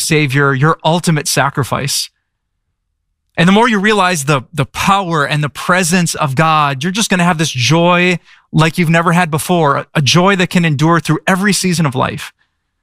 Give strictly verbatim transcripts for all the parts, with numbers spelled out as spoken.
Savior, your ultimate sacrifice. And the more you realize the, the power and the presence of God, you're just going to have this joy like you've never had before, a joy that can endure through every season of life.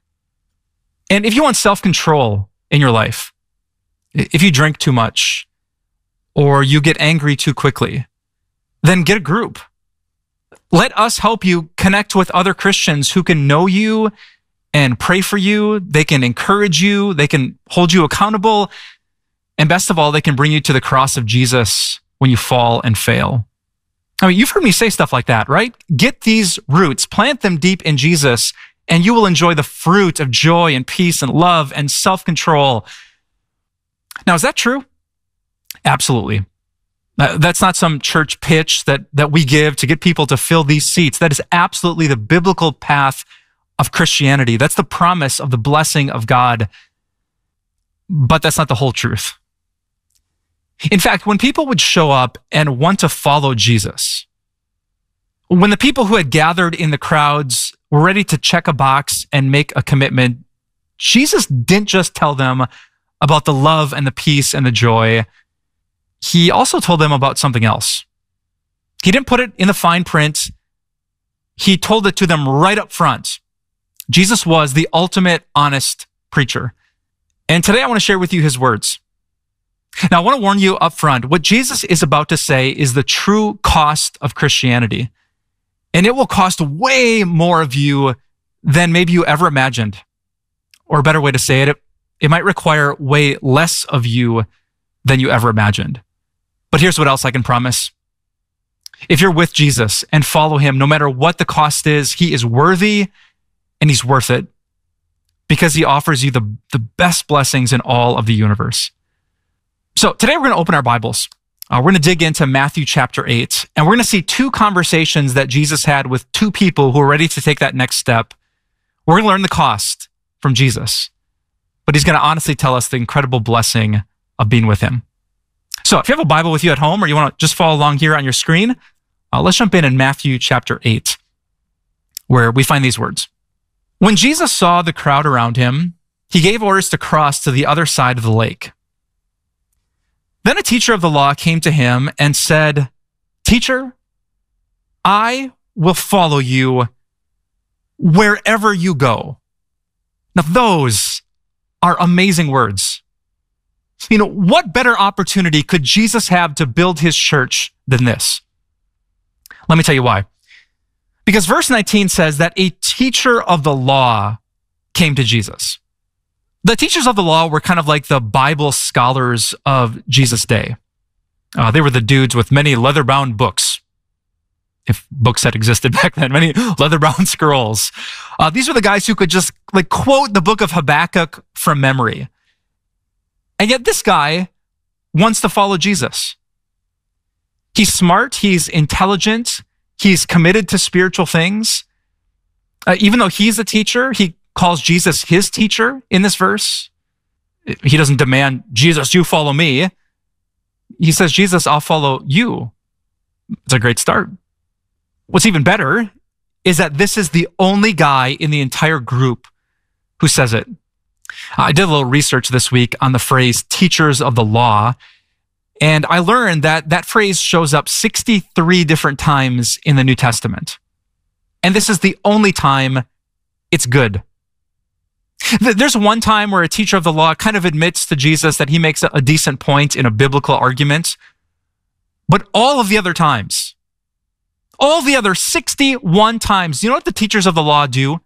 And if you want self-control in your life, if you drink too much or you get angry too quickly, then get a group. Let us help you connect with other Christians who can know you and pray for you. They can encourage you. They can hold you accountable. And best of all, they can bring you to the cross of Jesus when you fall and fail. I mean, you've heard me say stuff like that, right? Get these roots, plant them deep in Jesus, and you will enjoy the fruit of joy and peace and love and self-control. Now, is that true? Absolutely. That's not some church pitch that, that we give to get people to fill these seats. That is absolutely the biblical path of Christianity. That's the promise of the blessing of God. But that's not the whole truth. In fact, when people would show up and want to follow Jesus, when the people who had gathered in the crowds were ready to check a box and make a commitment, Jesus didn't just tell them about the love and the peace and the joy. He also told them about something else. He didn't put it in the fine print. He told it to them right up front. Jesus was the ultimate honest preacher. And today I want to share with you his words. Now, I want to warn you up front, what Jesus is about to say is the true cost of Christianity. And it will cost way more of you than maybe you ever imagined. Or a better way to say it, it, it might require way less of you than you ever imagined. But here's what else I can promise. If you're with Jesus and follow him, no matter what the cost is, he is worthy and he's worth it because he offers you the, the best blessings in all of the universe. So today we're going to open our Bibles. Uh, we're going to dig into Matthew chapter eight, and we're going to see two conversations that Jesus had with two people who are ready to take that next step. We're going to learn the cost from Jesus, but he's going to honestly tell us the incredible blessing of being with him. So if you have a Bible with you at home or you want to just follow along here on your screen, uh, let's jump in in Matthew chapter eight, where we find these words. When Jesus saw the crowd around him, he gave orders to cross to the other side of the lake. Then a teacher of the law came to him and said, "Teacher, I will follow you wherever you go." Now, those are amazing words. You know, what better opportunity could Jesus have to build his church than this? Let me tell you why. Because verse nineteen says that a teacher of the law came to Jesus. The teachers of the law were kind of like the Bible scholars of Jesus' day. Uh, they were the dudes with many leather-bound books, if books had existed back then, many leather-bound scrolls. Uh, these were the guys who could just like quote the book of Habakkuk from memory. And yet this guy wants to follow Jesus. He's smart, he's intelligent, he's committed to spiritual things. Uh, even though he's a teacher, he calls Jesus his teacher in this verse. He doesn't demand, "Jesus, you follow me." He says, "Jesus, I'll follow you." It's a great start. What's even better is that this is the only guy in the entire group who says it. I did a little research this week on the phrase teachers of the law, and I learned that that phrase shows up sixty-three different times in the New Testament. And this is the only time it's good. There's one time where a teacher of the law kind of admits to Jesus that he makes a decent point in a biblical argument, but all of the other times, all the other sixty-one times, you know what the teachers of the law do?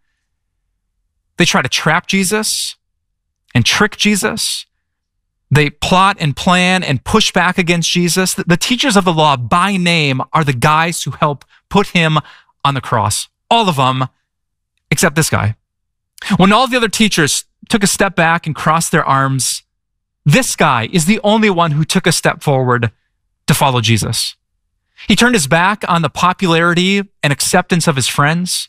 They try to trap Jesus and trick Jesus. They plot and plan and push back against Jesus. The teachers of the law by name are the guys who help put him on the cross. All of them, except this guy. When all the other teachers took a step back and crossed their arms, this guy is the only one who took a step forward to follow Jesus. He turned his back on the popularity and acceptance of his friends.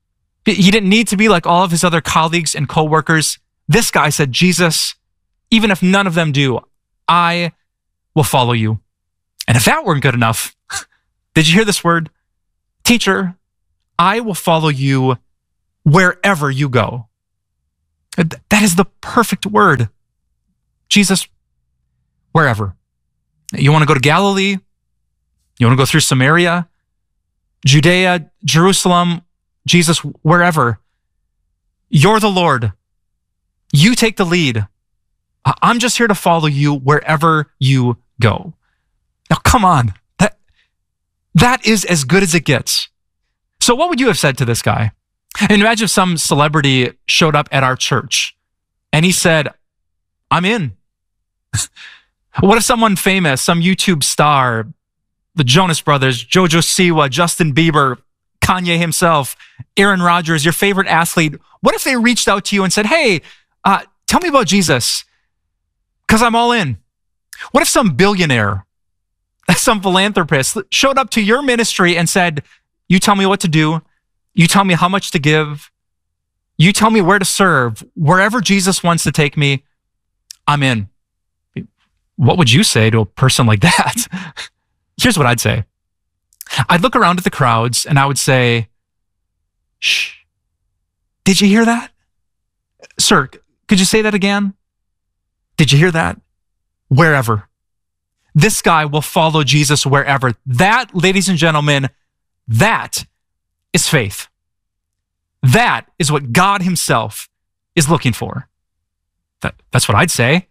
He didn't need to be like all of his other colleagues and co-workers. This guy said, "Jesus, even if none of them do, I will follow you." And if that weren't good enough, did you hear this word? "Teacher, I will follow you wherever you go." That is the perfect word. Jesus, wherever. You want to go to Galilee? You want to go through Samaria, Judea, Jerusalem, Jesus, wherever. You're the Lord. You take the lead. I'm just here to follow you wherever you go. Now, come on. That, that is as good as it gets. So what would you have said to this guy? And imagine if some celebrity showed up at our church and he said, I'm in. What if someone famous, some YouTube star, the Jonas Brothers, Jojo Siwa, Justin Bieber, Kanye himself, Aaron Rodgers, your favorite athlete, what if they reached out to you and said, hey, uh, tell me about Jesus, because I'm all in? What if some billionaire, some philanthropist showed up to your ministry and said, you tell me what to do, you tell me how much to give, you tell me where to serve, wherever Jesus wants to take me, I'm in. What would you say to a person like that? Here's what I'd say. I'd look around at the crowds and I would say, shh, did you hear that? Sir, could you say that again? Did you hear that? Wherever. This guy will follow Jesus wherever. That, ladies and gentlemen, that is faith. That is what God himself is looking for. That, that's what I'd say.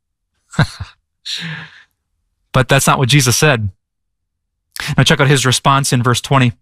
But that's not what Jesus said. Now check out his response in verse twenty.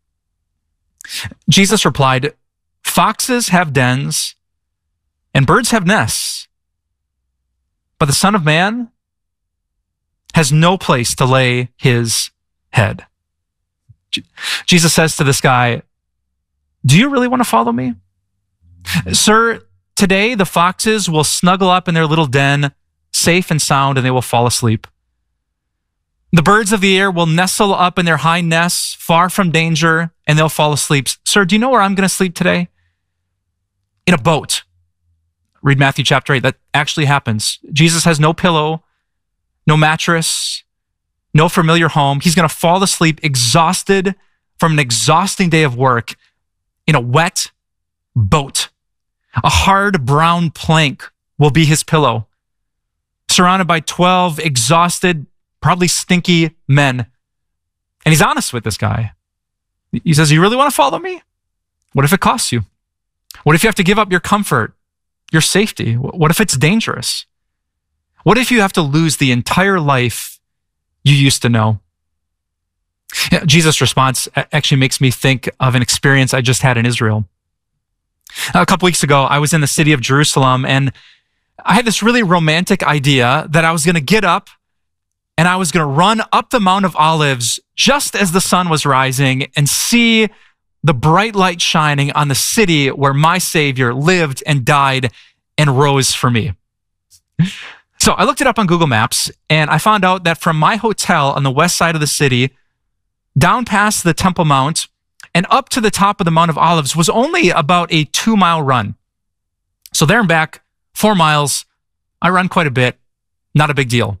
Jesus replied, foxes have dens and birds have nests, but the Son of Man has no place to lay his head. Jesus says to this guy, do you really want to follow me? Sir, today the foxes will snuggle up in their little den, safe and sound, and they will fall asleep. The birds of the air will nestle up in their high nests, far from danger, and they'll fall asleep. Sir, do you know where I'm going to sleep today? In a boat. Read Matthew chapter eight. That actually happens. Jesus has no pillow, no mattress, no familiar home. He's going to fall asleep exhausted from an exhausting day of work in a wet boat. A hard brown plank will be his pillow, surrounded by twelve exhausted, probably stinky men. And he's honest with this guy. He says, you really want to follow me? What if it costs you? What if you have to give up your comfort, your safety? What if it's dangerous? What if you have to lose the entire life you used to know? Yeah, Jesus' response actually makes me think of an experience I just had in Israel. A couple weeks ago, I was in the city of Jerusalem, and I had this really romantic idea that I was going to get up and I was going to run up the Mount of Olives just as the sun was rising and see the bright light shining on the city where my Savior lived and died and rose for me. So I looked it up on Google Maps, and I found out that from my hotel on the west side of the city, down past the Temple Mount, and up to the top of the Mount of Olives was only about a two-mile run. So there and back, four miles. I run quite a bit. Not a big deal.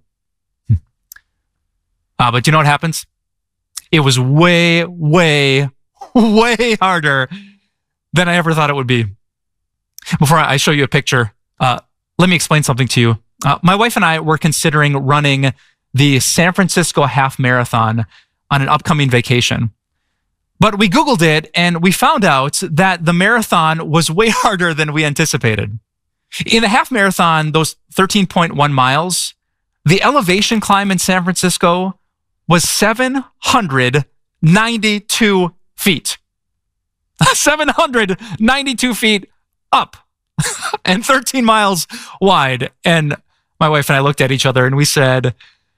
Uh, but do you know what happens? It was way, way, way harder than I ever thought it would be. Before I show you a picture, uh, let me explain something to you. Uh, my wife and I were considering running the San Francisco Half Marathon on an upcoming vacation. But we Googled it and we found out that the marathon was way harder than we anticipated. In the half marathon, those thirteen point one miles, the elevation climb in San Francisco was seven hundred ninety-two feet. seven hundred ninety-two feet up and thirteen miles wide. And my wife and I looked at each other and we said,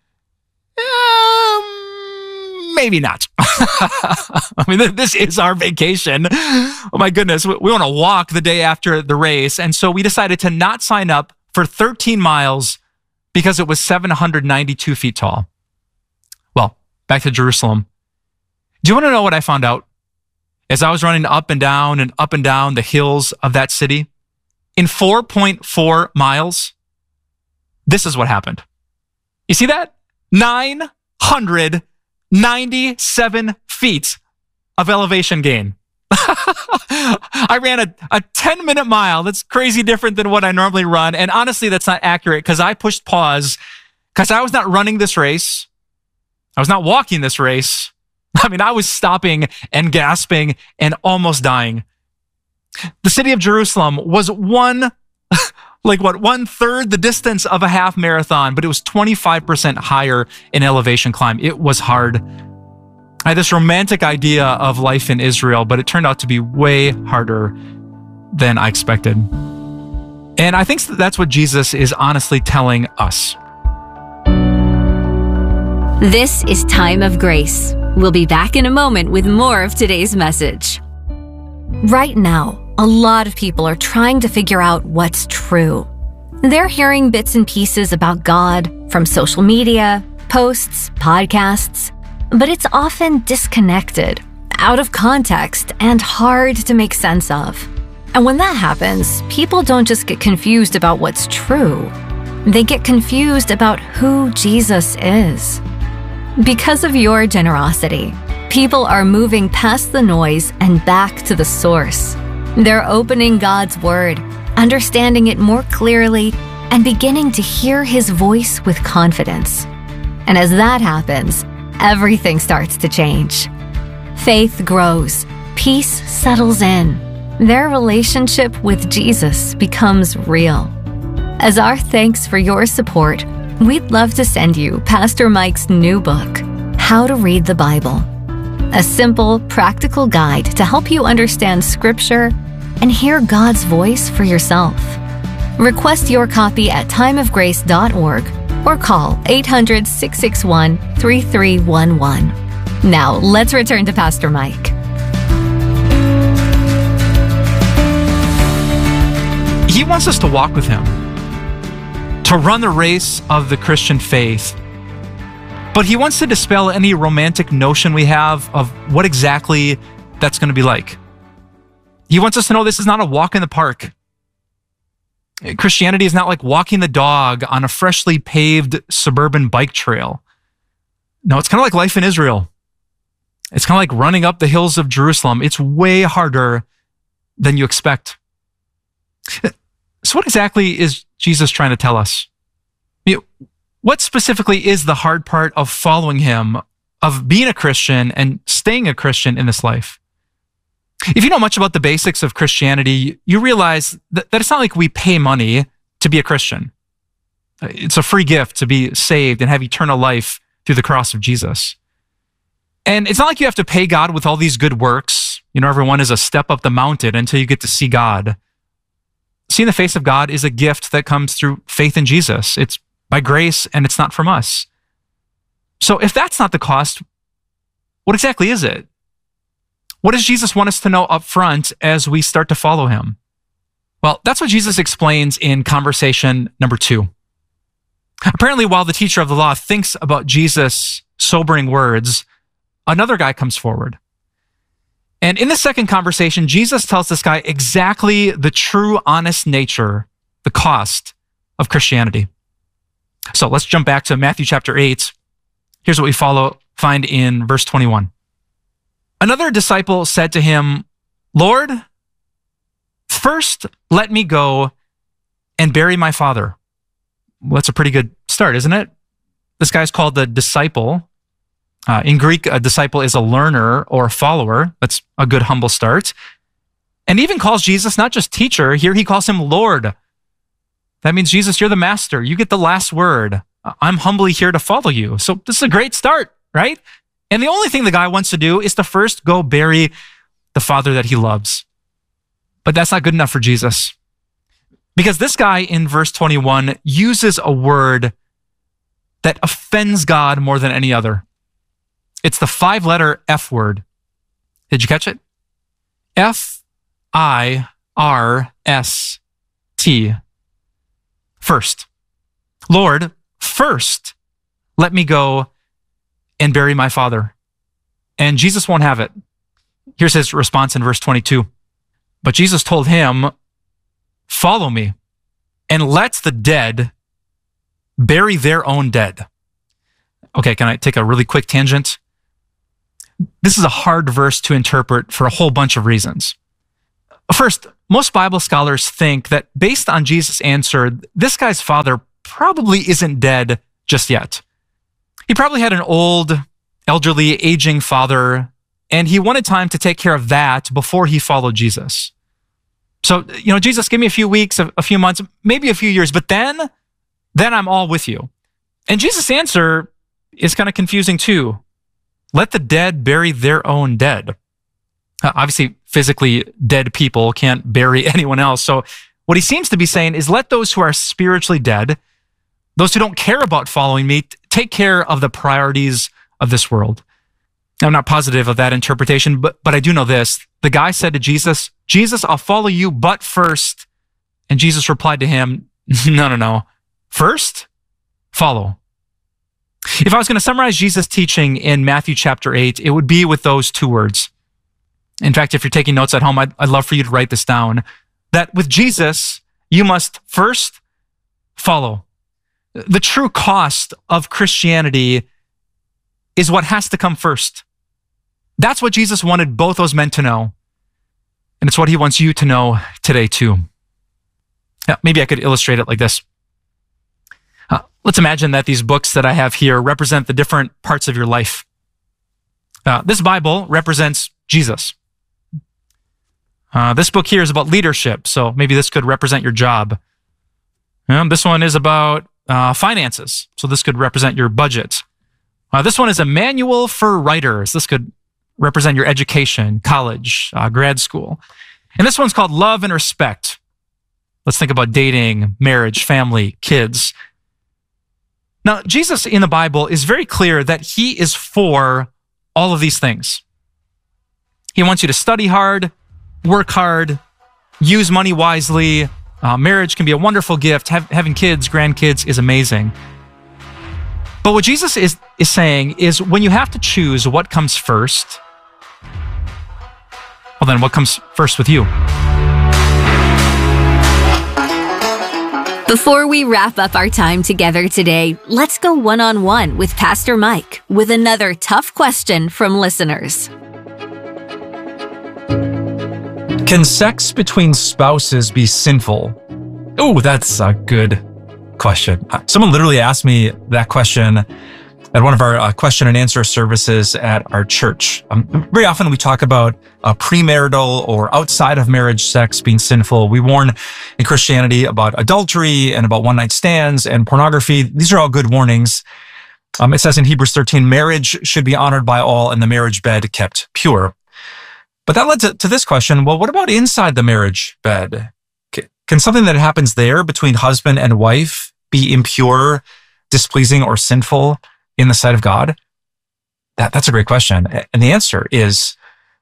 um, maybe not. I mean, this is our vacation. Oh my goodness. We, we want to walk the day after the race. And so we decided to not sign up for thirteen miles because it was seven hundred ninety-two feet tall. Well, back to Jerusalem. Do you want to know what I found out? As I was running up and down and up and down the hills of that city, in four point four miles, this is what happened. You see that? nine hundred ninety-seven feet of elevation gain. I ran a, a ten minute mile. That's crazy different than what I normally run. And honestly, that's not accurate because I pushed pause because I was not running this race. I was not walking this race. I mean, I was stopping and gasping and almost dying. The city of Jerusalem was one, like what, one third the distance of a half marathon, but it was twenty-five percent higher in elevation climb. It was hard. I had this romantic idea of life in Israel, but it turned out to be way harder than I expected. And I think that's what Jesus is honestly telling us. This is Time of Grace. We'll be back in a moment with more of today's message. Right now, a lot of people are trying to figure out what's true. They're hearing bits and pieces about God from social media, posts, podcasts, but it's often disconnected, out of context, and hard to make sense of. And when that happens, people don't just get confused about what's true. They get confused about who Jesus is. Because of your generosity, people are moving past the noise and back to the source. They're opening God's Word, understanding it more clearly, and beginning to hear His voice with confidence. And as that happens, everything starts to change. Faith grows, peace settles in. Their relationship with Jesus becomes real. As our thanks for your support, we'd love to send you Pastor Mike's new book, How to Read the Bible. A simple, practical guide to help you understand Scripture and hear God's voice for yourself. Request your copy at time of grace dot org or call eight hundred, six six one, three three one one. Now, let's return to Pastor Mike. He wants us to walk with Him, to run the race of the Christian faith. But He wants to dispel any romantic notion we have of what exactly that's going to be like. He wants us to know this is not a walk in the park. Christianity is not like walking the dog on a freshly paved suburban bike trail. No, it's kind of like life in Israel. It's kind of like running up the hills of Jerusalem. It's way harder than you expect. So what exactly is Jesus trying to tell us? I mean, what specifically is the hard part of following Him, of being a Christian and staying a Christian in this life? If you know much about the basics of Christianity, you realize that, that it's not like we pay money to be a Christian. It's a free gift to be saved and have eternal life through the cross of Jesus. And it's not like you have to pay God with all these good works. You know, everyone is a step up the mountain until you get to see God. Seeing the face of God is a gift that comes through faith in Jesus. It's by grace and it's not from us. So if that's not the cost, what exactly is it? What does Jesus want us to know up front as we start to follow Him? Well, that's what Jesus explains in conversation number two. Apparently, while the teacher of the law thinks about Jesus' sobering words, another guy comes forward. And in the second conversation, Jesus tells this guy exactly the true, honest nature, the cost of Christianity. So let's jump back to Matthew chapter eight. Here's what we follow, find in verse twenty-one. Another disciple said to Him, "Lord, first let me go and bury my father." Well, that's a pretty good start, isn't it? This guy's called the disciple. Uh, in Greek, a disciple is a learner or a follower. That's a good, humble start. And he even calls Jesus not just teacher. Here he calls Him Lord. That means, Jesus, you're the master. You get the last word. I'm humbly here to follow you. So this is a great start, right? And the only thing the guy wants to do is to first go bury the father that he loves. But that's not good enough for Jesus. Because this guy in verse twenty-one uses a word that offends God more than any other. It's the five-letter F word. Did you catch it? F I R S T. First. Lord, first, let me go and bury my father. And Jesus won't have it. Here's His response in verse twenty-two. But Jesus told him, "Follow me and let the dead bury their own dead." Okay, can I take a really quick tangent? This is a hard verse to interpret for a whole bunch of reasons. First, most Bible scholars think that based on Jesus' answer, this guy's father probably isn't dead just yet. He probably had an old, elderly, aging father, and he wanted time to take care of that before he followed Jesus. So, you know, Jesus, give me a few weeks, a, a few months, maybe a few years, but then, then I'm all with you. And Jesus' answer is kind of confusing too. Let the dead bury their own dead. Uh, obviously, physically dead people can't bury anyone else. So what he seems to be saying is let those who are spiritually dead, those who don't care about following me, t- take care of the priorities of this world. Now, I'm not positive of that interpretation, but, but I do know this. The guy said to Jesus, Jesus, I'll follow you, but first. And Jesus replied to him, no, no, no. First, follow. If I was going to summarize Jesus' teaching in Matthew chapter eight, it would be with those two words. In fact, if you're taking notes at home, I'd, I'd love for you to write this down. That with Jesus, you must first follow. The true cost of Christianity is what has to come first. That's what Jesus wanted both those men to know. And it's what he wants you to know today too. Now, maybe I could illustrate it like this. Uh, let's imagine that these books that I have here represent the different parts of your life. Uh, this Bible represents Jesus. Uh, this book here is about leadership, so maybe this could represent your job. Um, this one is about uh, finances, so this could represent your budget. Uh, this one is a manual for writers. This could represent your education, college, uh, grad school. And this one's called Love and Respect. Let's think about dating, marriage, family, kids. Now, Jesus in the Bible is very clear that he is for all of these things. He wants you to study hard, work hard, use money wisely. Uh, marriage can be a wonderful gift. Have, having kids, grandkids is amazing. But what Jesus is, is saying is when you have to choose what comes first, well then what comes first with you? Before we wrap up our time together today, let's go one-on-one with Pastor Mike with another tough question from listeners. Can sex between spouses be sinful? Oh, that's a good question. Someone literally asked me that question at one of our uh, question and answer services at our church. Um, very often we talk about uh, premarital or outside of marriage sex being sinful. We warn in Christianity about adultery and about one-night stands and pornography. These are all good warnings. Um, it says in Hebrews thirteen, marriage should be honored by all and the marriage bed kept pure. But that led to, to this question. Well, what about inside the marriage bed? C- can something that happens there between husband and wife be impure, displeasing, or sinful in the sight of God? That, that's a great question. And the answer is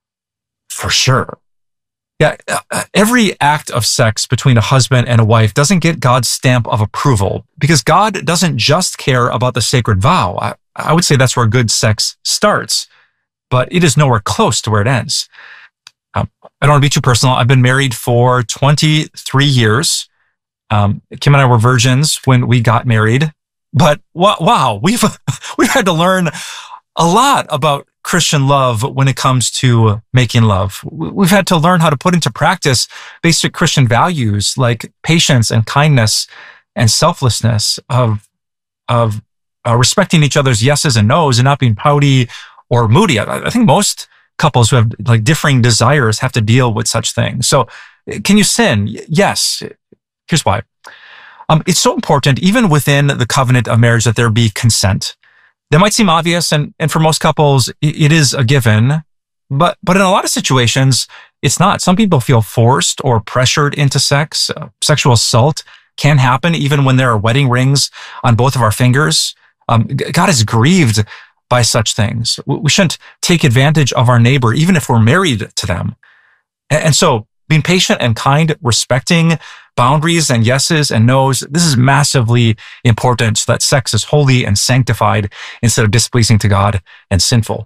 for sure. Yeah, every act of sex between a husband and a wife doesn't get God's stamp of approval because God doesn't just care about the sacred vow. I, I would say that's where good sex starts, but it is nowhere close to where it ends. Um, I don't want to be too personal. I've been married for twenty-three years. Um, Kim and I were virgins when we got married, but wow, we've, we've had to learn a lot about Christian love when it comes to making love. We've had to learn how to put into practice basic Christian values like patience and kindness and selflessness of, of uh, respecting each other's yeses and nos and not being pouty or moody. I, I think most couples who have like differing desires have to deal with such things. So can you sin? Yes. Here's why. Um, it's so important, even within the covenant of marriage, that there be consent. That might seem obvious, and, and for most couples, it, it is a given. But, but in a lot of situations, it's not. Some people feel forced or pressured into sex. Uh, sexual assault can happen even when there are wedding rings on both of our fingers. Um, God is grieved by such things. We shouldn't take advantage of our neighbor, even if we're married to them. And, and so being patient and kind, respecting boundaries and yeses and nos, this is massively important so that sex is holy and sanctified instead of displeasing to God and sinful.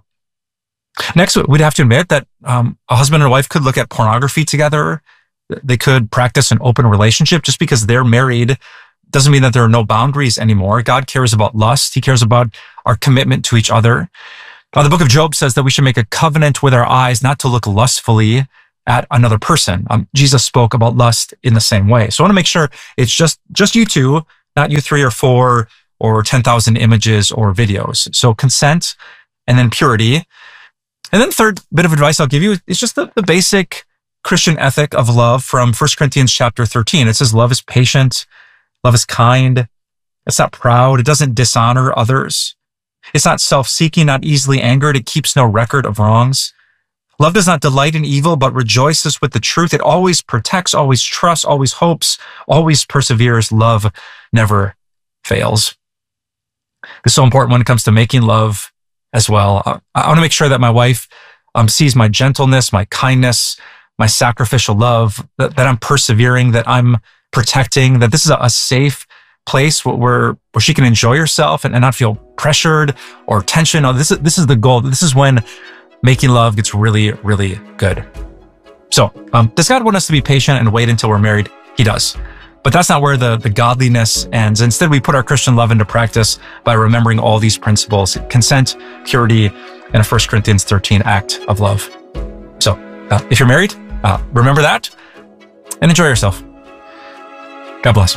Next, we'd have to admit that um, a husband and a wife could look at pornography together. They could practice an open relationship. Just because they're married doesn't mean that there are no boundaries anymore. God cares about lust. He cares about our commitment to each other. Uh, the book of Job says that we should make a covenant with our eyes not to look lustfully at another person. Um, Jesus spoke about lust in the same way. So I want to make sure it's just, just you two, not you three or four or ten thousand images or videos. So consent and then purity. And then third bit of advice I'll give you is just the, the basic Christian ethic of love from First Corinthians chapter thirteen. It says love is patient, love is kind, it's not proud, it doesn't dishonor others. It's not self-seeking, not easily angered, it keeps no record of wrongs. Love does not delight in evil, but rejoices with the truth. It always protects, always trusts, always hopes, always perseveres. Love never fails. It's so important when it comes to making love as well. I, I want to make sure that my wife um, sees my gentleness, my kindness, my sacrificial love, that, that I'm persevering, that I'm protecting, that this is a, a safe place where, where she can enjoy herself and, and not feel pressured or tension. Oh, this is, this is the goal. This is when making love gets really, really good. So, um, does God want us to be patient and wait until we're married? He does. But that's not where the, the godliness ends. Instead, we put our Christian love into practice by remembering all these principles: consent, purity, and a First Corinthians thirteen act of love. So, uh, if you're married, uh, remember that and enjoy yourself. God bless.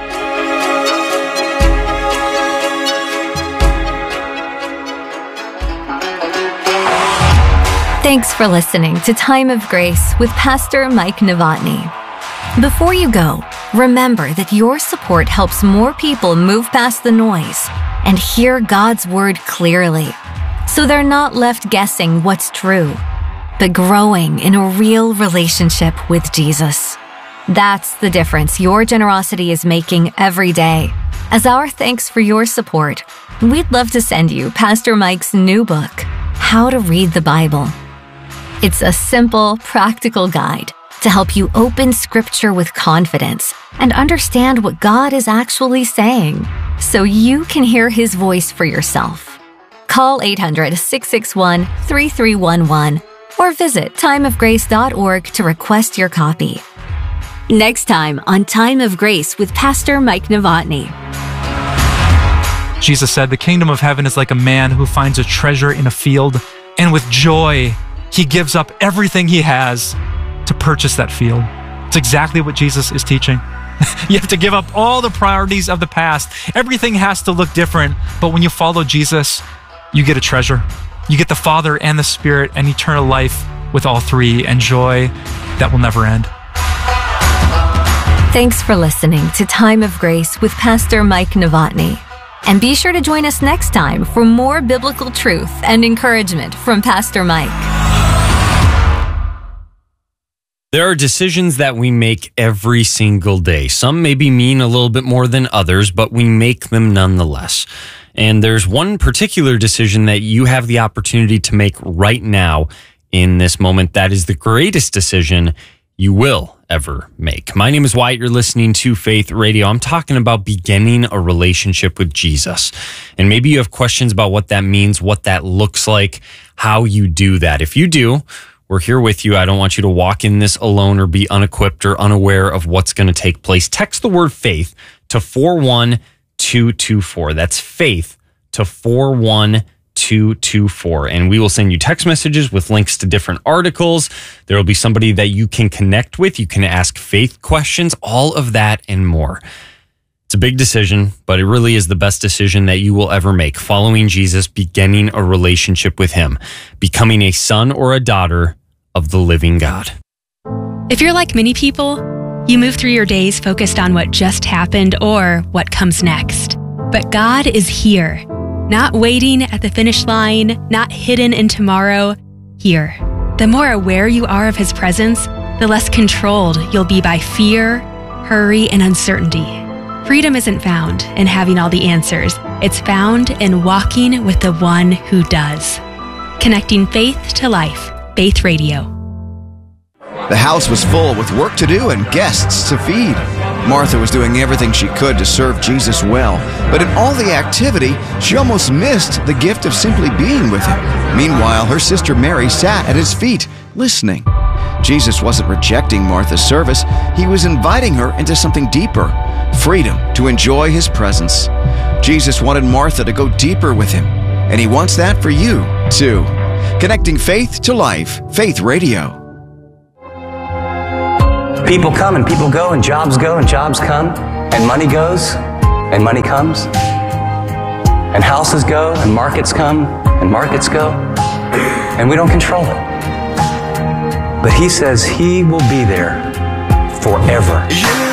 Thanks for listening to Time of Grace with Pastor Mike Novotny. Before you go, remember that your support helps more people move past the noise and hear God's word clearly, so they're not left guessing what's true, but growing in a real relationship with Jesus. That's the difference your generosity is making every day. As our thanks for your support, we'd love to send you Pastor Mike's new book, How to Read the Bible. It's a simple, practical guide to help you open Scripture with confidence and understand what God is actually saying, so you can hear His voice for yourself. Call eight hundred, six six one, three three one one or visit time of grace dot org to request your copy. Next time on Time of Grace with Pastor Mike Novotny. Jesus said, "The kingdom of heaven is like a man who finds a treasure in a field, and with joy he gives up everything he has to purchase that field." It's exactly what Jesus is teaching. You have to give up all the priorities of the past. Everything has to look different. But when you follow Jesus, you get a treasure. You get the Father and the Spirit and eternal life with all three, and joy that will never end. Thanks for listening to Time of Grace with Pastor Mike Novotny. And be sure to join us next time for more biblical truth and encouragement from Pastor Mike. There are decisions that we make every single day. Some maybe mean a little bit more than others, but we make them nonetheless. And there's one particular decision that you have the opportunity to make right now in this moment that is the greatest decision you will ever make. My name is Wyatt. You're listening to Faith Radio. I'm talking about beginning a relationship with Jesus. And maybe you have questions about what that means, what that looks like, how you do that. If you do, we're here with you. I don't want you to walk in this alone or be unequipped or unaware of what's going to take place. Text the word faith to four one two two four. That's faith to four one two two four. And we will send you text messages with links to different articles. There will be somebody that you can connect with. You can ask faith questions, all of that and more. It's a big decision, but it really is the best decision that you will ever make. Following Jesus, beginning a relationship with Him, becoming a son or a daughter of the living God. If you're like many people, you move through your days focused on what just happened or what comes next. But God is here, not waiting at the finish line, not hidden in tomorrow, here. The more aware you are of His presence, the less controlled you'll be by fear, hurry, and uncertainty. Freedom isn't found in having all the answers. It's found in walking with the one who does. Connecting faith to life. Faith Radio. The house was full with work to do and guests to feed. Martha was doing everything she could to serve Jesus well, but in all the activity, she almost missed the gift of simply being with Him. Meanwhile, her sister Mary sat at His feet, listening. Jesus wasn't rejecting Martha's service. He was inviting her into something deeper, freedom to enjoy His presence. Jesus wanted Martha to go deeper with Him, and He wants that for you, too. Connecting faith to life. Faith Radio. People come and people go, and jobs go and jobs come, and money goes and money comes, and houses go and markets come and markets go, and we don't control it. But He says He will be there forever.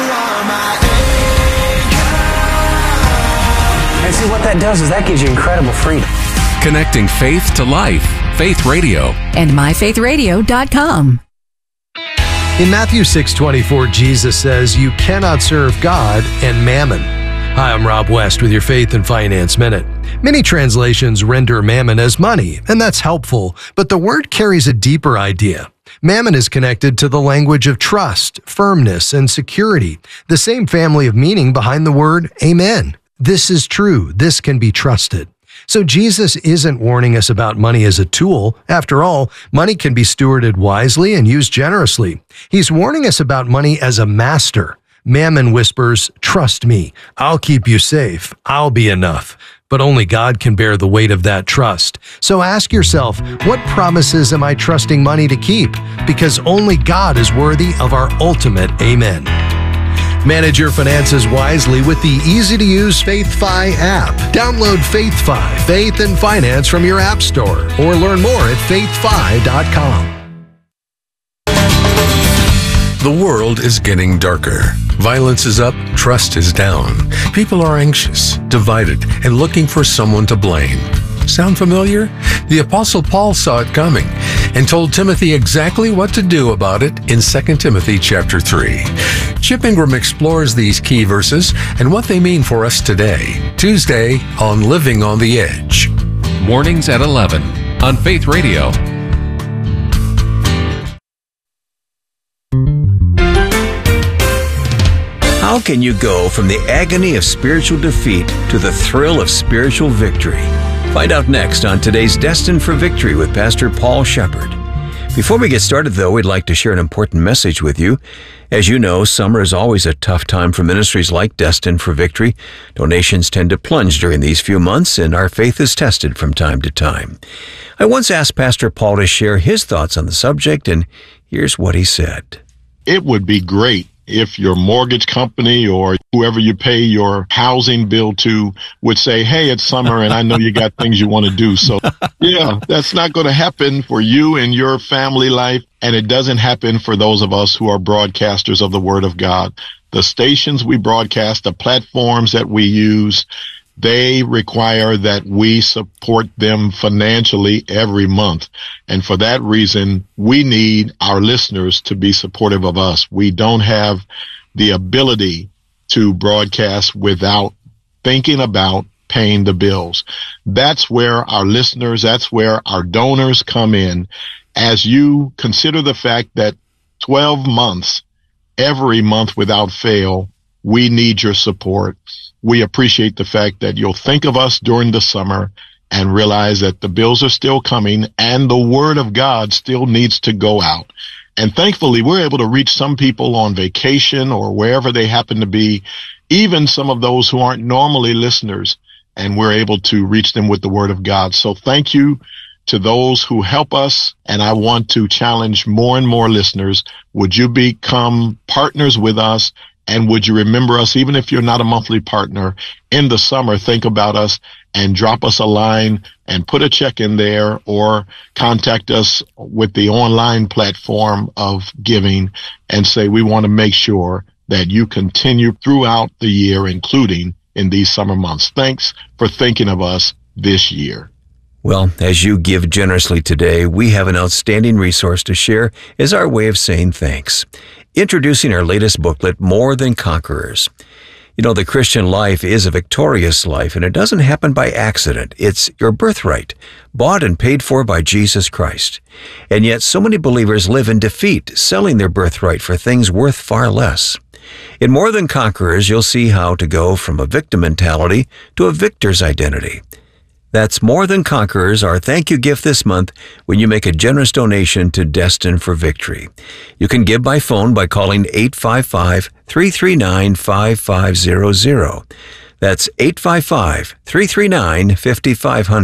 And see, what that does is that gives you incredible freedom. Connecting faith to life. Faith Radio. And my faith radio dot com. In Matthew six twenty-four, Jesus says, "You cannot serve God and mammon." Hi, I'm Rob West with your Faith and Finance Minute. Many translations render mammon as money, and that's helpful, but the word carries a deeper idea. Mammon is connected to the language of trust, firmness, and security, the same family of meaning behind the word amen. This is true. This can be trusted. So Jesus isn't warning us about money as a tool. After all, money can be stewarded wisely and used generously. He's warning us about money as a master. Mammon whispers, "Trust me. I'll keep you safe. I'll be enough." But only God can bear the weight of that trust. So ask yourself, what promises am I trusting money to keep? Because only God is worthy of our ultimate amen. Manage your finances wisely with the easy-to-use FaithFi app. Download FaithFi, Faith and Finance from your app store, or learn more at faith fi dot com. The world is getting darker. Violence is up, trust is down. People are anxious, divided, and looking for someone to blame. Sound familiar? The Apostle Paul saw it coming and told Timothy exactly what to do about it in Second Timothy chapter three. Chip Ingram explores these key verses and what they mean for us today, Tuesday on Living on the Edge. Mornings at eleven on Faith Radio. How can you go from the agony of spiritual defeat to the thrill of spiritual victory? Find out next on today's Destined for Victory with Pastor Paul Shepard. Before we get started, though, we'd like to share an important message with you. As you know, summer is always a tough time for ministries like Destined for Victory. Donations tend to plunge during these few months, and our faith is tested from time to time. I once asked Pastor Paul to share his thoughts on the subject, and here's what he said. It would be great if your mortgage company or whoever you pay your housing bill to would say, "Hey, it's summer and I know you got things you want to do." So yeah, that's not going to happen for you and your family life. And it doesn't happen for those of us who are broadcasters of the Word of God. The stations we broadcast, the platforms that we use, they require that we support them financially every month. And for that reason, we need our listeners to be supportive of us. We don't have the ability to broadcast without thinking about paying the bills. That's where our listeners, that's where our donors come in. As you consider the fact that twelve months, every month without fail, we need your support. We appreciate the fact that you'll think of us during the summer and realize that the bills are still coming and the Word of God still needs to go out. And thankfully, we're able to reach some people on vacation or wherever they happen to be, even some of those who aren't normally listeners, and we're able to reach them with the Word of God. So thank you to those who help us, and I want to challenge more and more listeners. Would you become partners with us? And would you remember us, even if you're not a monthly partner, in the summer, think about us and drop us a line and put a check in there, or contact us with the online platform of giving and say, we want to make sure that you continue throughout the year, including in these summer months. Thanks for thinking of us this year. Well, as you give generously today, we have an outstanding resource to share as our way of saying thanks. Introducing our latest booklet, More Than Conquerors. You know, the Christian life is a victorious life, and it doesn't happen by accident. It's your birthright, bought and paid for by Jesus Christ. And yet, so many believers live in defeat, selling their birthright for things worth far less. In More Than Conquerors, you'll see how to go from a victim mentality to a victor's identity. That's More Than Conquerors, our thank you gift this month when you make a generous donation to Destined for Victory. You can give by phone by calling eight five five, three three nine, five five zero zero. That's eight five five, three three nine, five five zero zero.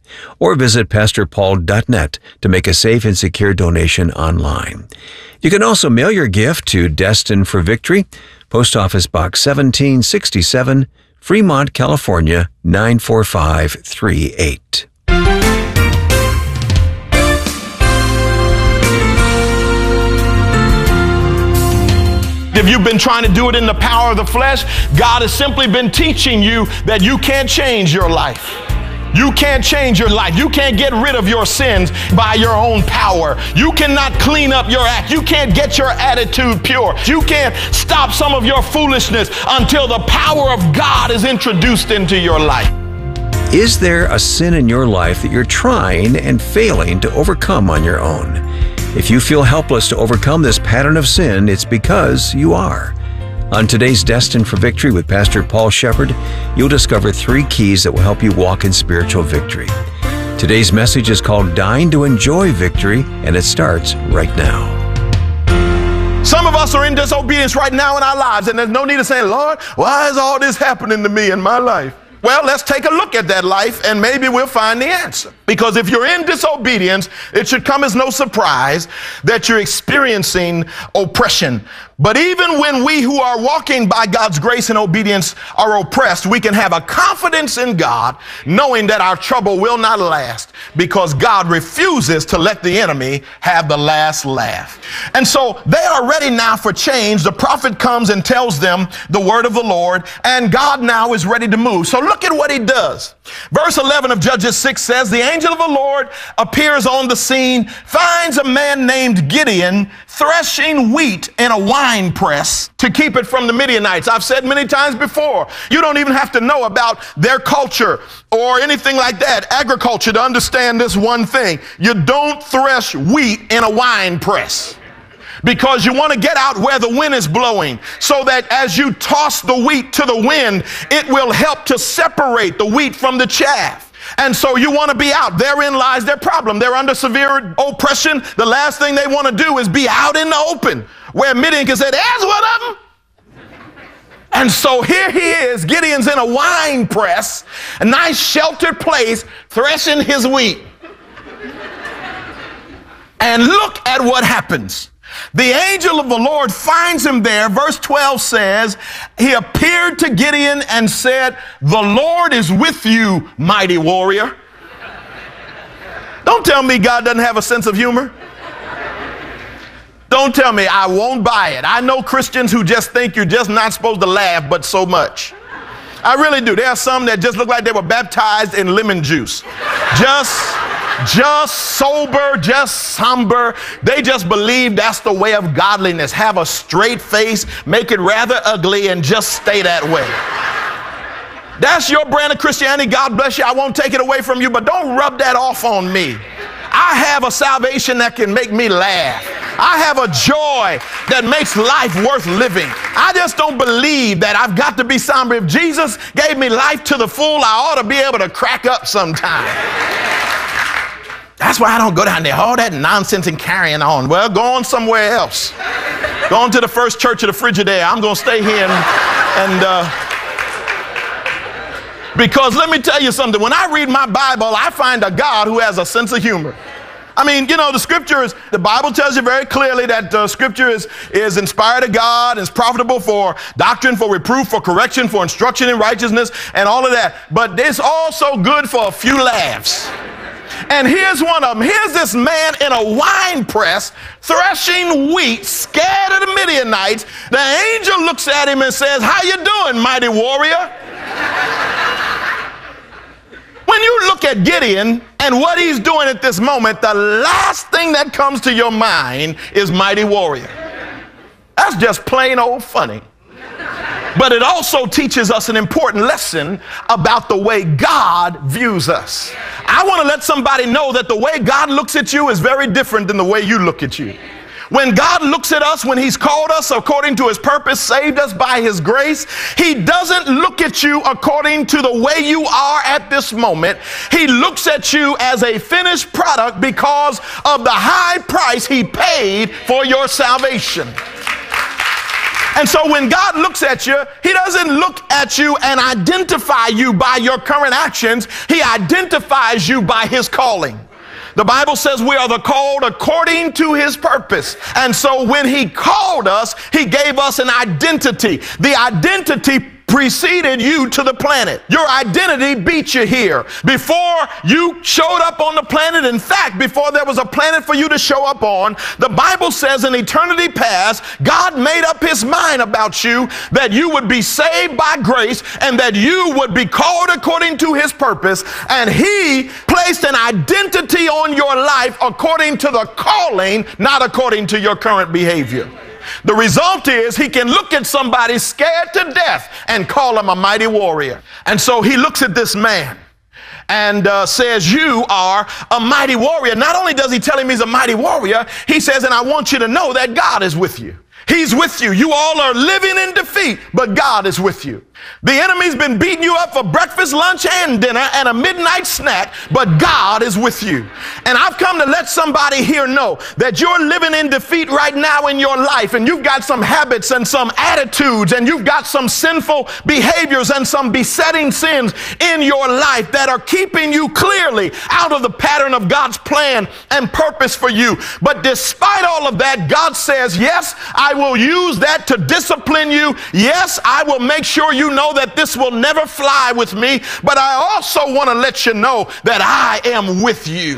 or visit pastor paul dot net to make a safe and secure donation online. You can also mail your gift to Destined for Victory, Post Office Box seventeen sixty-seven, Fremont, California, nine four five three eight. If you've been trying to do it in the power of the flesh, God has simply been teaching you that you can't change your life. You can't change your life. You can't get rid of your sins by your own power. You cannot clean up your act. You can't get your attitude pure. You can't stop some of your foolishness until the power of God is introduced into your life. Is there a sin in your life that you're trying and failing to overcome on your own? If you feel helpless to overcome this pattern of sin, it's because you are. On today's Destined for Victory with Pastor Paul Shepherd, you'll discover three keys that will help you walk in spiritual victory. Today's message is called Dying to Enjoy Victory, and it starts right now. Some of us are in disobedience right now in our lives, and there's no need of saying, Lord, why is all this happening to me in my life? Well, let's take a look at that life and maybe we'll find the answer. Because if you're in disobedience, it should come as no surprise that you're experiencing oppression. But even when we who are walking by God's grace and obedience are oppressed, we can have a confidence in God, knowing that our trouble will not last because God refuses to let the enemy have the last laugh. And so they are ready now for change. The prophet comes and tells them the word of the Lord, and God now is ready to move. So look at what he does. Verse eleven of Judges six says, the angel of the Lord appears on the scene, finds a man named Gideon threshing wheat in a wine press to keep it from the Midianites. I've said many times before, you don't even have to know about their culture or anything like that, agriculture, to understand this one thing. You don't thresh wheat in a wine press, because you want to get out where the wind is blowing, so that as you toss the wheat to the wind, it will help to separate the wheat from the chaff. And so you want to be out. Therein lies their problem. They're under severe oppression. The last thing they want to do is be out in the open where Midian can say, there's one of them. And so here he is. Gideon's in a wine press, a nice sheltered place, threshing his wheat. And look at what happens. The angel of the Lord finds him there. Verse twelve says, he appeared to Gideon and said, the Lord is with you, mighty warrior. Don't tell me God doesn't have a sense of humor. Don't tell me. I won't buy it. I know Christians who just think you're just not supposed to laugh, but so much. I really do. There are some that just look like they were baptized in lemon juice. Just... Just sober, just somber. They just believe that's the way of godliness. Have a straight face, make it rather ugly, and just stay that way. That's your brand of Christianity. God bless you. I won't take it away from you, but don't rub that off on me. I have a salvation that can make me laugh. I have a joy that makes life worth living. I just don't believe that I've got to be somber. If Jesus gave me life to the full, I ought to be able to crack up sometime. That's why I don't go down there, all that nonsense and carrying on. Well, go on somewhere else. Go on to the First Church of the Frigidaire. I'm going to stay here and, and uh, because let me tell you something. When I read my Bible, I find a God who has a sense of humor. I mean, you know, the scriptures, the Bible tells you very clearly that uh, scripture is, is inspired of God, is profitable for doctrine, for reproof, for correction, for instruction in righteousness, and all of that. But it's also good for a few laughs. And here's one of them. Here's this man in a wine press threshing wheat, scared of the Midianites. The angel looks at him and says, how you doing, mighty warrior? When you look at Gideon and what he's doing at this moment, the last thing that comes to your mind is mighty warrior. That's just plain old funny. But it also teaches us an important lesson about the way God views us. I want to let somebody know that the way God looks at you is very different than the way you look at you. When God looks at us, when he's called us according to his purpose, saved us by his grace, he doesn't look at you according to the way you are at this moment. He looks at you as a finished product because of the high price he paid for your salvation. And so when God looks at you, he doesn't look at you and identify you by your current actions. He identifies you by his calling. The Bible says we are the called according to his purpose. And so when he called us, he gave us an identity. The identity preceded you to the planet. Your identity beat you here. Before you showed up on the planet, in fact, before there was a planet for you to show up on, the Bible says in eternity past, God made up his mind about you, that you would be saved by grace and that you would be called according to his purpose. And he placed an identity on your life according to the calling, not according to your current behavior. The result is he can look at somebody scared to death and call him a mighty warrior. And so he looks at this man and uh, says, you are a mighty warrior. Not only does he tell him he's a mighty warrior, he says, and I want you to know that God is with you. He's with you. You all are living in defeat, but God is with you. The enemy's been beating you up for breakfast, lunch, and dinner, and a midnight snack, but God is with you. And I've come to let somebody here know that you're living in defeat right now in your life, and you've got some habits and some attitudes, and you've got some sinful behaviors and some besetting sins in your life that are keeping you clearly out of the pattern of God's plan and purpose for you. But despite all of that, God says, yes, I will use that to discipline you. Yes, I will make sure you know that this will never fly with me, but I also want to let you know that I am with you.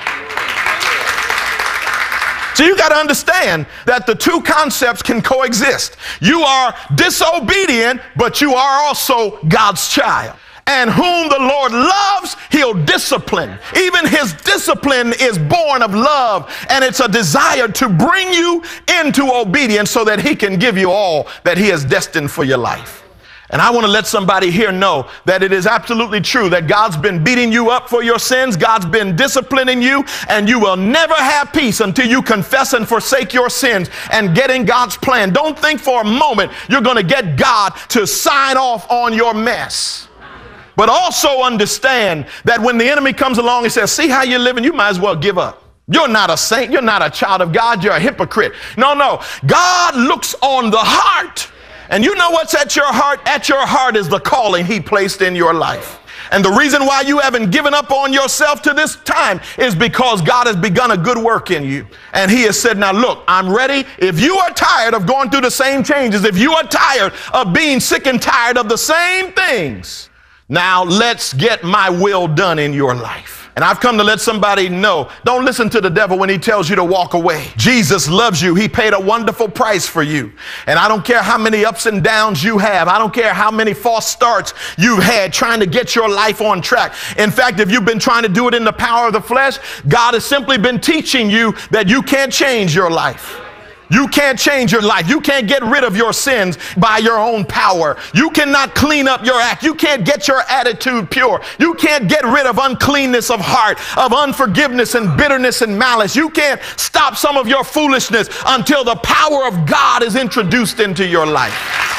So you got to understand that the two concepts can coexist. You are disobedient, but you are also God's child. And whom the Lord loves, he'll discipline. Even his discipline is born of love, and it's a desire to bring you into obedience so that he can give you all that he has destined for your life. And I want to let somebody here know that it is absolutely true that God's been beating you up for your sins. God's been disciplining you, and you will never have peace until you confess and forsake your sins and get in God's plan. Don't think for a moment you're going to get God to sign off on your mess. But also understand that when the enemy comes along and says, see how you're living, you might as well give up. You're not a saint. You're not a child of God. You're a hypocrite. No, no. God looks on the heart. And you know what's at your heart? At your heart is the calling he placed in your life. And the reason why you haven't given up on yourself to this time is because God has begun a good work in you. And he has said, now look, I'm ready. If you are tired of going through the same changes, if you are tired of being sick and tired of the same things, now let's get my will done in your life. And I've come to let somebody know, don't listen to the devil when he tells you to walk away. Jesus loves you. He paid a wonderful price for you. And I don't care how many ups and downs you have. I don't care how many false starts you've had trying to get your life on track. In fact, if you've been trying to do it in the power of the flesh, God has simply been teaching you that you can't change your life. You can't change your life. You can't get rid of your sins by your own power. You cannot clean up your act. You can't get your attitude pure. You can't get rid of uncleanness of heart, of unforgiveness and bitterness and malice. You can't stop some of your foolishness until the power of God is introduced into your life.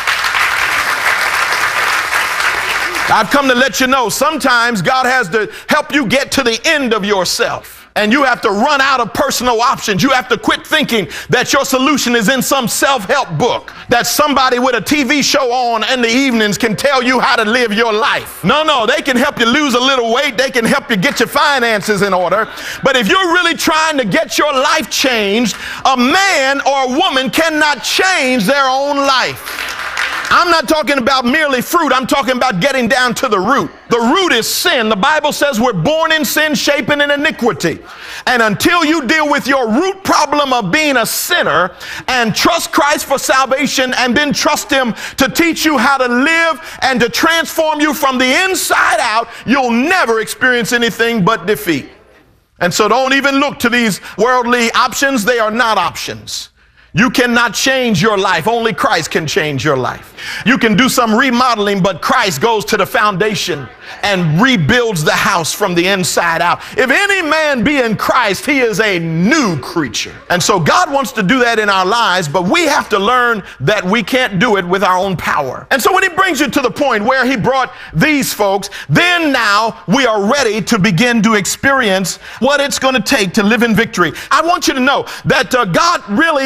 I've come to let you know sometimes God has to help you get to the end of yourself. And you have to run out of personal options. You have to quit thinking that your solution is in some self-help book, that somebody with a T V show on in the evenings can tell you how to live your life. No, no, they can help you lose a little weight. They can help you get your finances in order. But if you're really trying to get your life changed, a man or a woman cannot change their own life. I'm not talking about merely fruit. I'm talking about getting down to the root. The root is sin. The Bible says we're born in sin, shapen in iniquity. And until you deal with your root problem of being a sinner and trust Christ for salvation and then trust him to teach you how to live and to transform you from the inside out, you'll never experience anything but defeat. And so don't even look to these worldly options. They are not options. You cannot change your life. Only Christ can change your life. You can do some remodeling, but Christ goes to the foundation and rebuilds the house from the inside out. If any man be in Christ, he is a new creature. And so God wants to do that in our lives, but we have to learn that we can't do it with our own power. And so when he brings you to the point where he brought these folks, then now we are ready to begin to experience what it's going to take to live in victory. I want you to know that uh, God really showed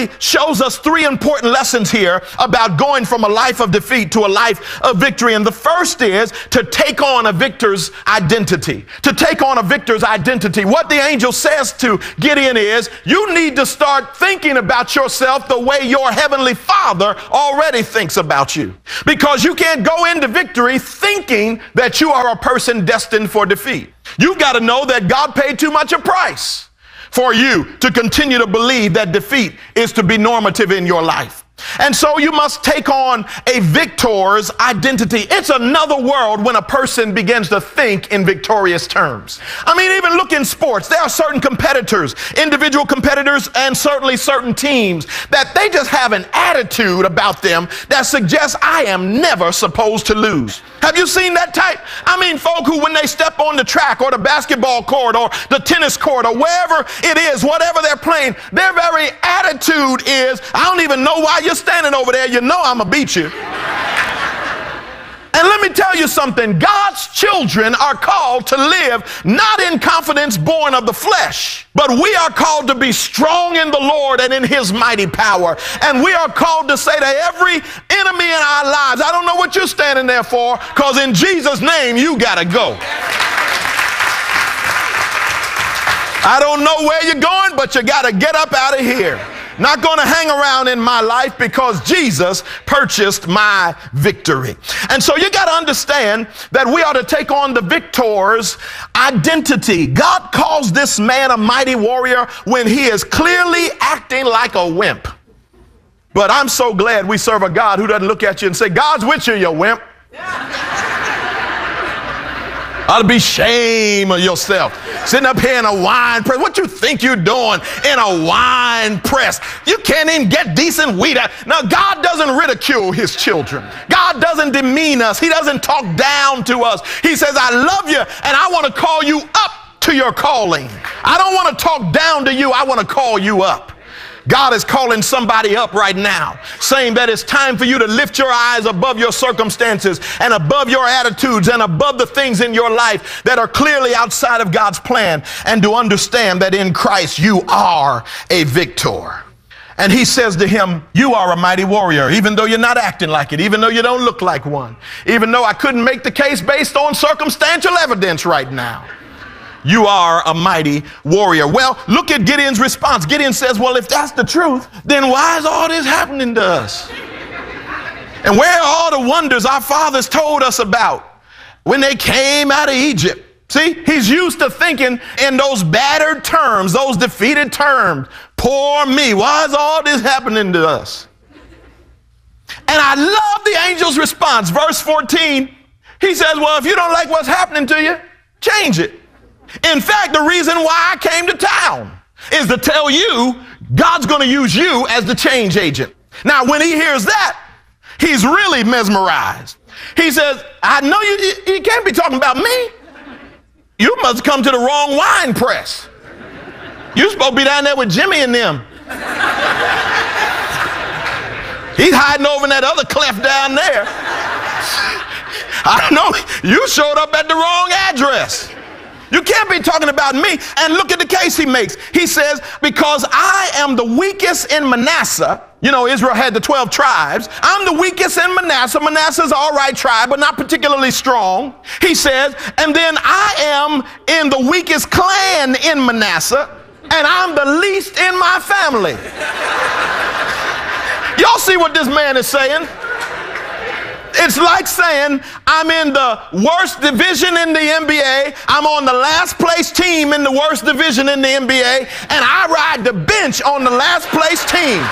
shows us three important lessons here about going from a life of defeat to a life of victory. And the first is to take on a victor's identity. To take on a victor's identity. What the angel says to Gideon is, you need to start thinking about yourself the way your heavenly Father already thinks about you. Because you can't go into victory thinking that you are a person destined for defeat. You've got to know that God paid too much a price for you to continue to believe that defeat is to be normative in your life. And so you must take on a victor's identity. It's another world when a person begins to think in victorious terms. I mean, even look in sports. There are certain competitors, individual competitors, and certainly certain teams that they just have an attitude about them that suggests I am never supposed to lose. Have you seen that type? I mean, folk who when they step on the track or the basketball court or the tennis court or wherever it is, whatever they're playing, their very attitude is, I don't even know why you're standing over there. You know I'm going to beat you. And let me tell you something. God's children are called to live not in confidence born of the flesh, but we are called to be strong in the Lord and in his mighty power. And we are called to say to every enemy in our lives, I don't know what you're standing there for, because in Jesus' name, you got to go. I don't know where you're going, but you got to get up out of here. Not going to hang around in my life because Jesus purchased my victory. And so you got to understand that we ought to take on the victor's identity. God calls this man a mighty warrior when he is clearly acting like a wimp. But I'm so glad we serve a God who doesn't look at you and say, God's with you, you wimp. Ought to be shame of yourself. Sitting up here in a wine press. What you think you're doing in a wine press? You can't even get decent wheat. Now, God doesn't ridicule his children. God doesn't demean us. He doesn't talk down to us. He says, I love you and I want to call you up to your calling. I don't want to talk down to you. I want to call you up. God is calling somebody up right now, saying that it's time for you to lift your eyes above your circumstances and above your attitudes and above the things in your life that are clearly outside of God's plan, and to understand that in Christ you are a victor. And he says to him, you are a mighty warrior, even though you're not acting like it, even though you don't look like one, even though I couldn't make the case based on circumstantial evidence right now. You are a mighty warrior. Well, look at Gideon's response. Gideon says, well, if that's the truth, then why is all this happening to us? And where are all the wonders our fathers told us about when they came out of Egypt? See, he's used to thinking in those battered terms, those defeated terms. Poor me. Why is all this happening to us? And I love the angel's response. Verse fourteen, he says, well, if you don't like what's happening to you, change it. In fact, the reason why I came to town is to tell you God's going to use you as the change agent. Now, when he hears that, he's really mesmerized. He says, I know you, you can't be talking about me. You must come to the wrong wine press. You're supposed to be down there with Jimmy and them. He's hiding over in that other cleft down there. I know you showed up at the wrong address. You can't be talking about me. And look at the case he makes. He says, because I am the weakest in Manasseh. You know, Israel had the twelve tribes. I'm the weakest in Manasseh. Manasseh's all right tribe, but not particularly strong. He says, and then I am in the weakest clan in Manasseh, and I'm the least in my family. Y'all see what this man is saying? It's like saying I'm in the worst division in the N B A, I'm on the last place team in the worst division in the N B A, and I ride the bench on the last place team.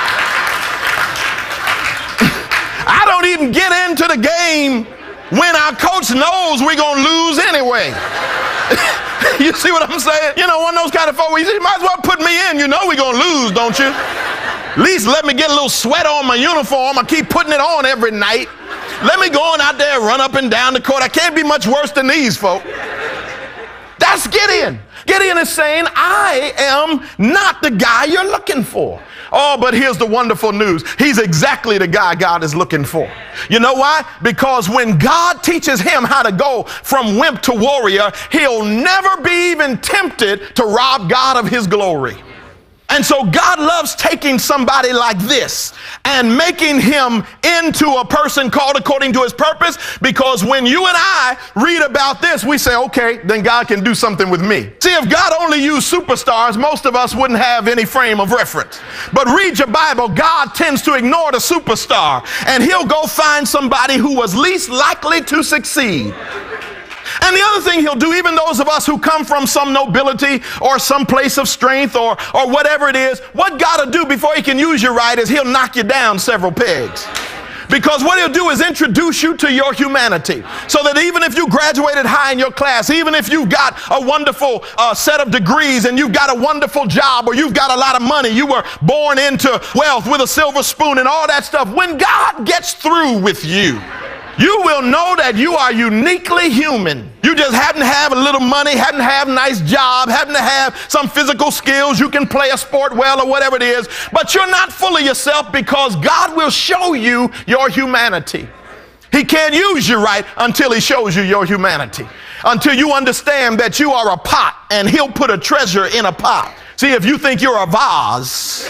I don't even get into the game when our coach knows we're going to lose anyway. You see what I'm saying? You know, one of those kind of folks, you might as well put me in. You know we're going to lose, don't you? At least let me get a little sweat on my uniform. I keep putting it on every night. Let me go on out there, run up and down the court. I can't be much worse than these folk. That's Gideon. Gideon is saying, I am not the guy you're looking for. Oh, but here's the wonderful news. He's exactly the guy God is looking for. You know why? Because when God teaches him how to go from wimp to warrior, he'll never be even tempted to rob God of his glory. And so God loves taking somebody like this and making him into a person called according to his purpose, because when you and I read about this, we say, okay, then God can do something with me. See, if God only used superstars, most of us wouldn't have any frame of reference. But read your Bible, God tends to ignore the superstar, and he'll go find somebody who was least likely to succeed. And the other thing he'll do, even those of us who come from some nobility or some place of strength or, or whatever it is, what God will do before he can use you right is he'll knock you down several pegs. Because what he'll do is introduce you to your humanity, so that even if you graduated high in your class, even if you've got a wonderful uh, set of degrees and you've got a wonderful job or you've got a lot of money, you were born into wealth with a silver spoon and all that stuff, when God gets through with you, you will know that you are uniquely human. You just happen to have a little money, happen to have a nice job, happen to have some physical skills, you can play a sport well or whatever it is, but you're not full of yourself, because God will show you your humanity. He can't use you right until he shows you your humanity, until you understand that you are a pot and he'll put a treasure in a pot. See, if you think you're a vase,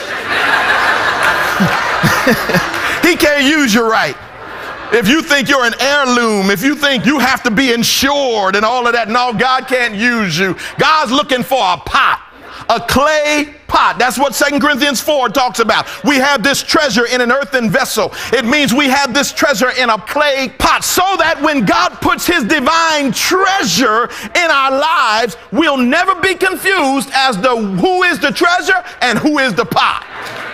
he can't use you right. If you think you're an heirloom, if you think you have to be insured and all of that, no, God can't use you. God's looking for a pot, a clay pot. That's what Second Corinthians four talks about. We have this treasure in an earthen vessel. It means we have this treasure in a clay pot, so that when God puts his divine treasure in our lives, we'll never be confused as to who is the treasure and who is the pot.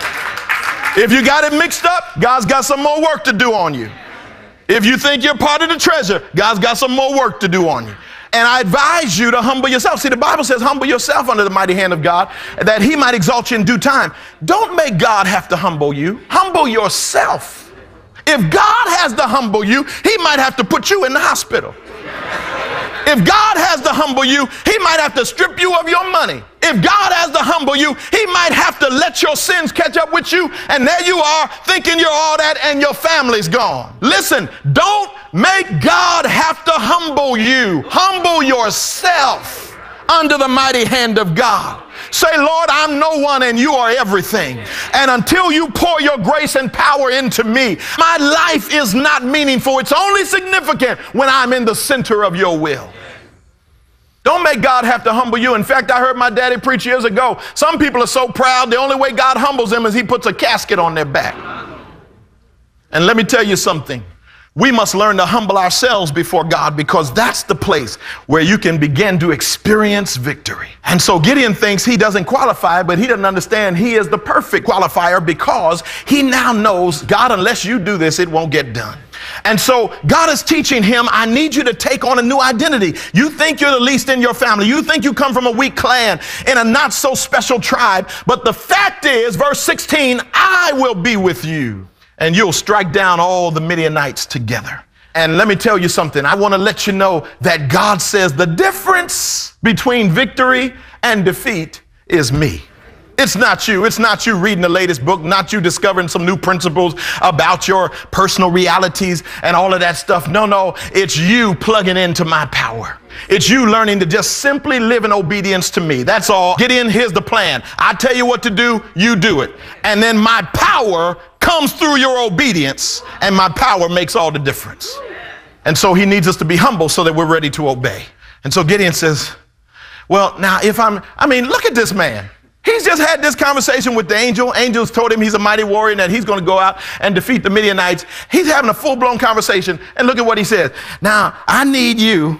If you got it mixed up, God's got some more work to do on you. If you think you're part of the treasure, God's got some more work to do on you. And I advise you to humble yourself. See, the Bible says, humble yourself under the mighty hand of God, that he might exalt you in due time. Don't make God have to humble you. Humble yourself. If God has to humble you, he might have to put you in the hospital. If God has to humble you, he might have to strip you of your money. If God has to humble you, he might have to let your sins catch up with you, and there you are thinking you're all that and your family's gone. Listen, don't make God have to humble you. Humble yourself under the mighty hand of God. Say, Lord, I'm no one and you are everything. And until you pour your grace and power into me, my life is not meaningful. It's only significant when I'm in the center of your will. Don't make God have to humble you. In fact, I heard my daddy preach years ago. Some people are so proud, the only way God humbles them is he puts a casket on their back. And let me tell you something. We must learn to humble ourselves before God, because that's the place where you can begin to experience victory. And so Gideon thinks he doesn't qualify, but he doesn't understand he is the perfect qualifier, because he now knows, God, unless you do this, it won't get done. And so God is teaching him, I need you to take on a new identity. You think you're the least in your family. You think you come from a weak clan in a not so special tribe. But the fact is, verse sixteen, I will be with you, and you'll strike down all the Midianites together. And let me tell you something. I want to let you know that God says the difference between victory and defeat is me. It's not you. It's not you reading the latest book, not you discovering some new principles about your personal realities and all of that stuff. No, no, it's you plugging into my power. It's you learning to just simply live in obedience to me. That's all. Get in. Here's the plan. I tell you what to do. You do it. And then my power comes through your obedience, and my power makes all the difference. And so he needs us to be humble so that we're ready to obey. And so Gideon says, well, now if I'm, I mean, look at this man. He's just had this conversation with the angel. Angels told him he's a mighty warrior and that he's going to go out and defeat the Midianites. He's having a full-blown conversation, and look at what he says. Now, I need you,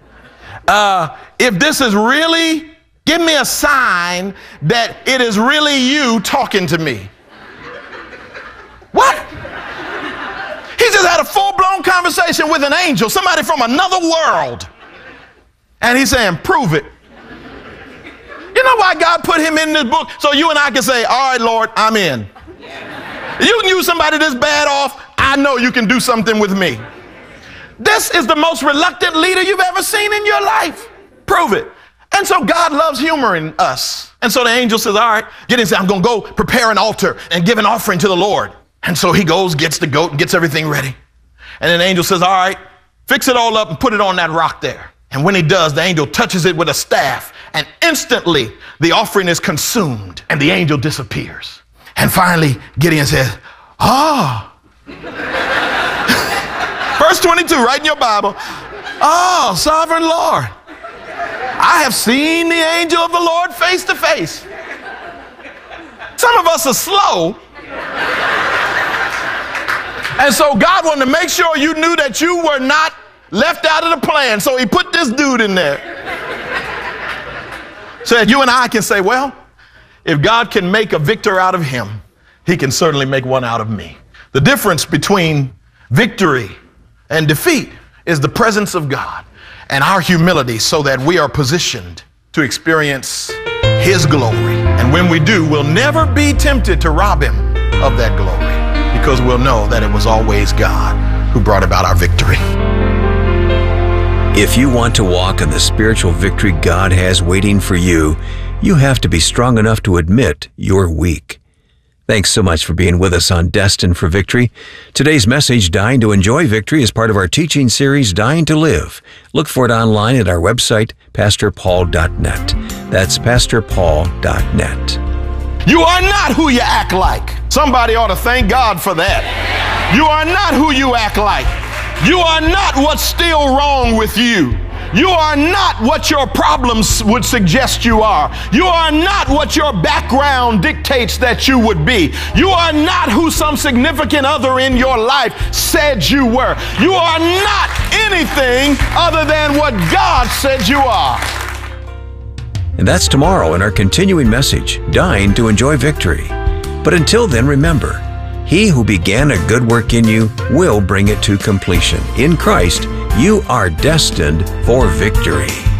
uh, if this is really, give me a sign that it is really you talking to me. What? He just had a full-blown conversation with an angel, somebody from another world. And he's saying, prove it. You know why God put him in this book? So you and I can say, all right, Lord, I'm in. You can use somebody this bad off. I know you can do something with me. This is the most reluctant leader you've ever seen in your life. Prove it. And so God loves humoring us. And so the angel says, all right, get in. I'm going to go prepare an altar and give an offering to the Lord. And so he goes, gets the goat, and gets everything ready. And then the angel says, all right, fix it all up and put it on that rock there. And when he does, the angel touches it with a staff, and instantly the offering is consumed and the angel disappears. And finally, Gideon says, oh. Verse twenty-two, right in your Bible. Oh, sovereign Lord, I have seen the angel of the Lord face to face. Some of us are slow. And so God wanted to make sure you knew that you were not left out of the plan. So he put this dude in there. So that you and I can say, well, if God can make a victor out of him, he can certainly make one out of me. The difference between victory and defeat is the presence of God and our humility so that we are positioned to experience his glory. And when we do, we'll never be tempted to rob him of that glory because we'll know that it was always God who brought about our victory. If you want to walk in the spiritual victory God has waiting for you, you have to be strong enough to admit you're weak. Thanks so much for being with us on Destined for Victory. Today's message, Dying to Enjoy Victory, is part of our teaching series, Dying to Live. Look for it online at our website, pastor paul dot net. That's pastor paul dot net. You are not who you act like. Somebody ought to thank God for that. You are not who you act like. You are not what's still wrong with you. You are not what your problems would suggest you are. You are not what your background dictates that you would be. You are not who some significant other in your life said you were. You are not anything other than what God said you are. And that's tomorrow in our continuing message, Dying to Enjoy Victory. But until then, remember, he who began a good work in you will bring it to completion. In Christ, you are destined for victory.